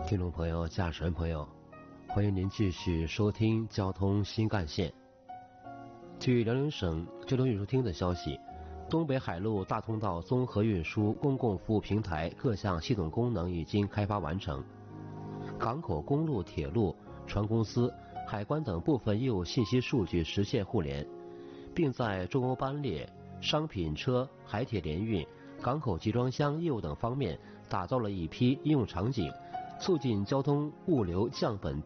听众朋友、驾驶员朋友，欢迎您继续收听交通新干线。据辽宁省交通运输厅的消息，东北海陆大通道综合运输公共服务平台各项系统功能已经开发完成，港口、公路、铁路、船公司、海关等部分业务信息数据实现互联，并在中欧班列、商品车、海铁联运、港口集装箱业务等方面打造了一批应用场景，促进交通物流降本